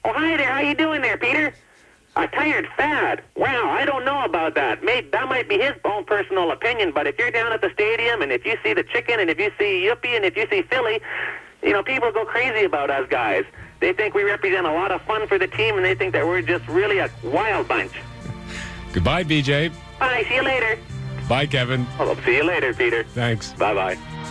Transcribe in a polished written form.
Oh, hi there. How you doing there, Peter? A tired fad. Wow, I don't know about that. Maybe that might be his own personal opinion, but if you're down at the stadium and if you see the chicken and if you see Yuppie and if you see Philly, you know, people go crazy about us guys. They think we represent a lot of fun for the team, and they think that we're just really a wild bunch. Goodbye, BJ. Bye, see you later. Bye, Kevin. Well, see you later, Peter. Thanks. Bye-bye.